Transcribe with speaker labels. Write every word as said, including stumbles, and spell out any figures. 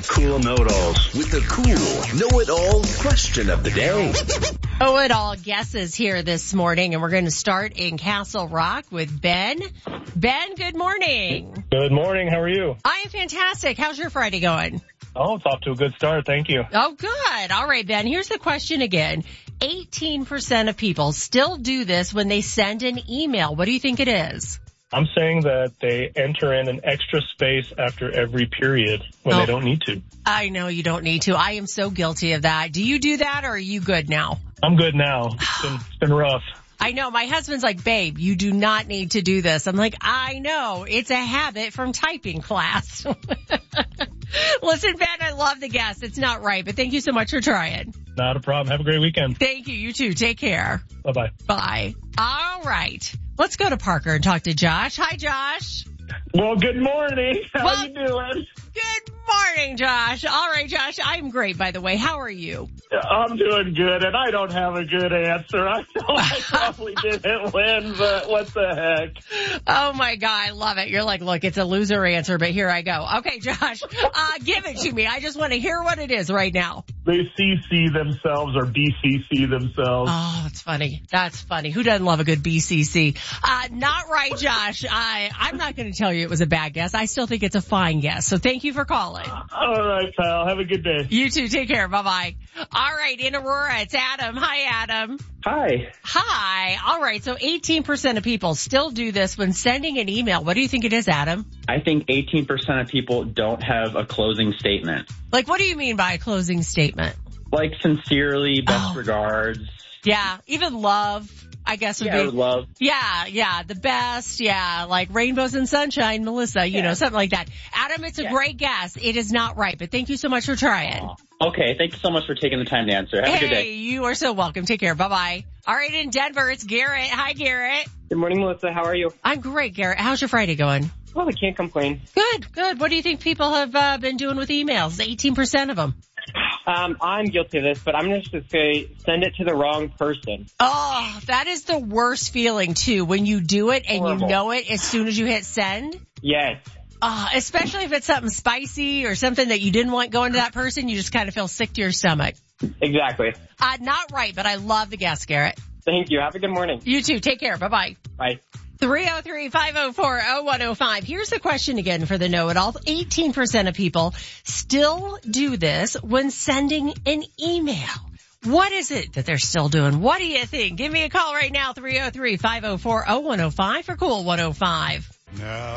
Speaker 1: Cool Know-It-Alls with the cool know-it-all question of the day.
Speaker 2: Know-It-All guesses here this morning, and we're going to start in Castle Rock with Ben. Ben, good morning.
Speaker 3: Good morning. How are you?
Speaker 2: I am fantastic. How's your Friday going?
Speaker 3: Oh, it's off to a good start. Thank you.
Speaker 2: Oh, good. All right, Ben, here's the question again. eighteen percent of people still do this when they send an email. What do you think it is?
Speaker 3: I'm saying that they enter in an extra space after every period when
Speaker 2: oh,
Speaker 3: they don't need to.
Speaker 2: I know you don't need to. I am so guilty of that. Do you do that, or are you good now?
Speaker 3: I'm good now. It's been, it's been rough.
Speaker 2: I know. My husband's like, babe, you do not need to do this. I'm like, I know. It's a habit from typing class. Listen, Ben, I love the guess. It's not right, but thank you so much for trying.
Speaker 3: Not a problem. Have a great weekend.
Speaker 2: Thank you. You too. Take care.
Speaker 3: Bye-bye.
Speaker 2: Bye. All right. Let's go to Parker and talk to Josh. Hi, Josh.
Speaker 4: Well, good morning. How
Speaker 2: well,
Speaker 4: are you doing?
Speaker 2: Good morning, Josh. All right, Josh. I'm great, by the way. How are you?
Speaker 4: I'm doing good, and I don't have a good answer. I know I probably didn't win, but what the heck?
Speaker 2: Oh, my God. I love it. You're like, look, it's a loser answer, but here I go. Okay, Josh, uh, give it to me. I just want to hear what it is right now.
Speaker 4: They C C themselves or B C C themselves.
Speaker 2: Oh, that's funny. That's funny. Who doesn't love a good B C C? Uh, not right, Josh. I, I'm not going to tell you it was a bad guess. I still think it's a fine guess. So thank you for calling.
Speaker 4: All right, pal. Have a good day.
Speaker 2: You too. Take care. Bye-bye. All right. In Aurora, it's Adam. Hi, Adam.
Speaker 5: Hi.
Speaker 2: Hi. All right. So eighteen percent of people still do this when sending an email. What do you think it is, Adam?
Speaker 5: I think eighteen percent of people don't have a closing statement.
Speaker 2: Like, what do you mean by a closing statement?
Speaker 5: Like, sincerely, best
Speaker 2: oh.
Speaker 5: regards.
Speaker 2: Yeah. Even love, I guess, would
Speaker 5: yeah,
Speaker 2: be.
Speaker 5: love.
Speaker 2: Yeah. Yeah. The best. Yeah. Like rainbows and sunshine, Melissa, you
Speaker 5: yeah.
Speaker 2: know, something like that. Adam, it's a
Speaker 5: yeah.
Speaker 2: great guess. It is not right, but thank you so much for trying.
Speaker 5: Oh. Okay. Thank you so much for taking the time to answer. Have
Speaker 2: hey,
Speaker 5: a good day.
Speaker 2: You are so welcome. Take care. Bye-bye. All right. In Denver, it's Garrett. Hi, Garrett.
Speaker 6: Good morning, Melissa. How are you?
Speaker 2: I'm great, Garrett. How's your Friday going?
Speaker 6: Well, I can't complain.
Speaker 2: Good, good. What do you think people have uh, been doing with emails? eighteen percent of them.
Speaker 6: Um, I'm guilty of this, but I'm just going to say send it to the wrong person.
Speaker 2: Oh, that is the worst feeling, too, when you do it and
Speaker 6: Horrible.
Speaker 2: you know it as soon as you hit send.
Speaker 6: Yes.
Speaker 2: Uh, especially if it's something spicy or something that you didn't want going to that person, you just kind of feel sick to your stomach.
Speaker 6: Exactly.
Speaker 2: Uh, not right, but I love the guess, Garrett.
Speaker 6: Thank you. Have a good morning.
Speaker 2: You too. Take care. Bye-bye.
Speaker 6: Bye.
Speaker 2: three oh three, five oh four, oh one oh five. Here's the question again for the know-it-all. eighteen percent of people still do this when sending an email. What is it that they're still doing? What do you think? Give me a call right now, three oh three, five oh four, oh one oh five for Cool one oh five.
Speaker 7: No.